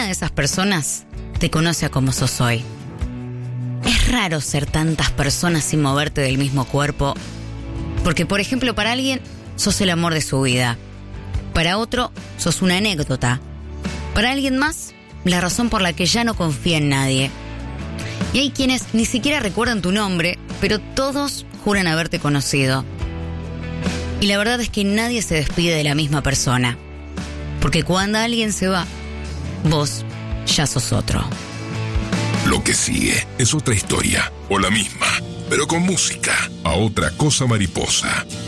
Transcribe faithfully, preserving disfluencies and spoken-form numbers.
de esas personas te conoce a como sos hoy. Es raro ser tantas personas sin moverte del mismo cuerpo, porque, por ejemplo, para alguien sos el amor de su vida, para otro sos una anécdota, para alguien más la razón por la que ya no confía en nadie. Y hay quienes ni siquiera recuerdan tu nombre, pero todos juran haberte conocido. Y la verdad es que nadie se despide de la misma persona, porque cuando alguien se va, vos ya sos otro. Lo que sigue es otra historia, o la misma, pero con música, a otra cosa mariposa.